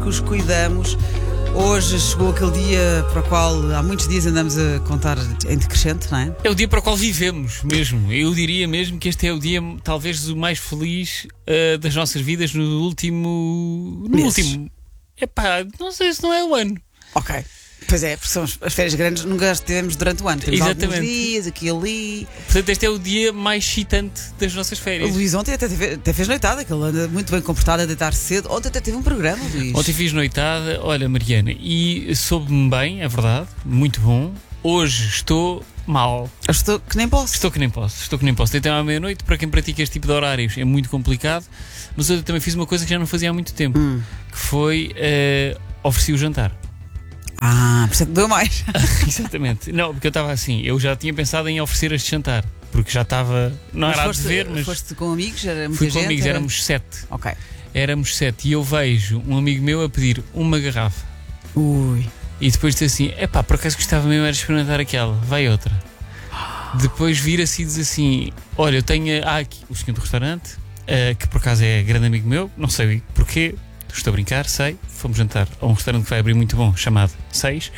que os cuidamos. Hoje chegou aquele dia para o qual há muitos dias andamos a contar em decrescente, não é? É o dia para o qual vivemos mesmo. Eu diria mesmo que este é o dia talvez o mais feliz das nossas vidas no último... Epá, não sei se não é o ano. Ok. Pois é, porque são as férias grandes, nunca as tivemos durante o ano. Temos alguns dias, aqui e ali. Portanto, este é o dia mais excitante das nossas férias. O Luís ontem até fez noitada, que ele anda muito bem comportado a deitar cedo. Ontem até teve um programa, Luís. Ontem fiz noitada, olha, Mariana, e soube-me bem, é verdade, muito bom. Hoje estou mal. Estou que nem posso. Estou que nem posso. Deitei à meia-noite, para quem pratica este tipo de horários é muito complicado. Mas eu também fiz uma coisa que já não fazia há muito tempo, que foi ofereci o jantar. Por isso é que deu mais. Exatamente. Não, porque eu estava assim, eu já tinha pensado em oferecer este jantar, porque já estava, não era a dever, mas... Foste com amigos? Era muita fui com gente, amigos, era... éramos 7. Ok. Éramos 7 e eu vejo um amigo meu a pedir uma garrafa. Ui. E depois disse assim, epá, por acaso gostava mesmo era de experimentar aquela, vai outra. Depois vira-se e diz assim, olha, eu tenho aqui o seguinte restaurante, que por acaso é grande amigo meu, não sei porquê, estou a brincar, sei. Fomos jantar a um restaurante que vai abrir muito bom, chamado 6.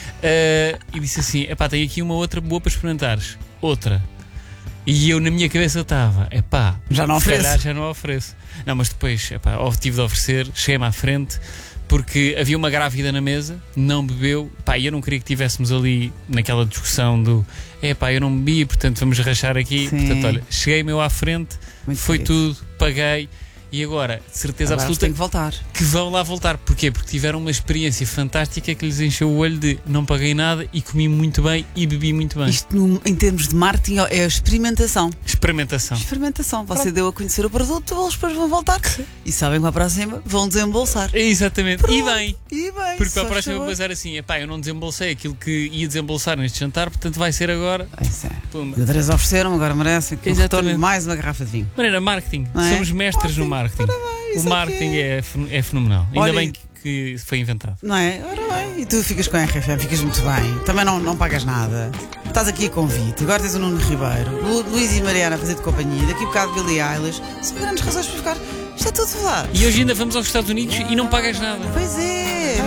E disse assim, epá, tenho aqui uma outra boa para experimentares. Outra. E eu na minha cabeça estava, epá, já não ofereço. Já não ofereço. Não, mas depois, epá, tive de oferecer, cheguei-me à frente, porque havia uma grávida na mesa, não bebeu, pá, e eu não queria que estivéssemos ali naquela discussão do, epá, eu não bebi, portanto vamos rachar aqui. Sim. Portanto, olha, cheguei-me eu à frente, muito foi feliz. tudo, paguei. E agora, de certeza agora absoluta tem que voltar. que vão lá voltar. Porquê? Porque tiveram uma experiência fantástica que lhes encheu o olho de não paguei nada e comi muito bem e bebi muito bem. Isto em termos de marketing é experimentação. Experimentação. Você deu a conhecer o produto, eles depois vão voltar e sabem que para a próxima vão desembolsar. Exatamente. Pronto. E bem. Porque para a próxima vou pensar assim, epá, eu não desembolsei aquilo que ia desembolsar neste jantar, portanto vai ser agora. Isso é. E três ofereceram, agora merecem que retorne mais uma garrafa de vinho. Maneira, marketing. É? Somos mestres no marketing. O marketing é fenomenal. Olha, ainda bem que foi inventado. Não é? Ora bem, e tu ficas com a RFM, ficas muito bem. Também não pagas nada. Estás aqui a convite. Agora tens o Nuno Ribeiro, Luís e Mariana a fazer-te companhia. Daqui a bocado Billie Eilish. São grandes razões para ficar. Isto é tudo verdade. E hoje ainda vamos aos Estados Unidos e não pagas nada. Pois é.